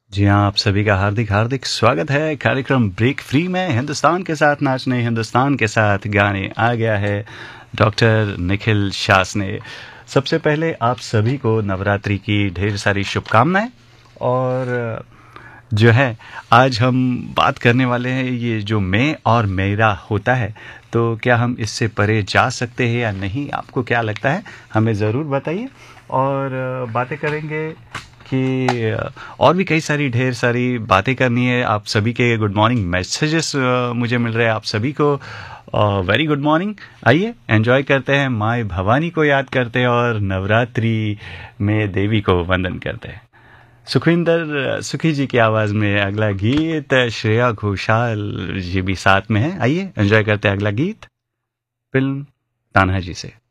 जी हाँ, आप सभी का हार्दिक हार्दिक स्वागत है कार्यक्रम ब्रेक फ्री में। हिंदुस्तान के साथ नाचने, हिंदुस्तान के साथ गाने आ गया है डॉक्टर निखिल शास ने। सबसे पहले आप सभी को नवरात्रि की ढेर सारी शुभकामनाएं। और जो है, आज हम बात करने वाले हैं ये जो मैं और मेरा होता है, तो क्या हम इससे परे जा सकते हैं या नहीं? आपको क्या लगता है, हमें ज़रूर बताइए। और बातें करेंगे कि और भी कई सारी ढेर सारी बातें करनी है। आप सभी के गुड मॉर्निंग मैसेजेस मुझे मिल रहे हैं आप सभी को। Very good morning. आइए एंजॉय करते हैं, माँ भवानी को याद करते हैं और नवरात्रि में देवी को वंदन करते हैं। सुखविंदर सुखी जी की आवाज़ में अगला गीत, श्रेया घोषाल जी भी साथ में है। आइए एंजॉय करते हैं अगला गीत, फिल्म तान्हा जी से।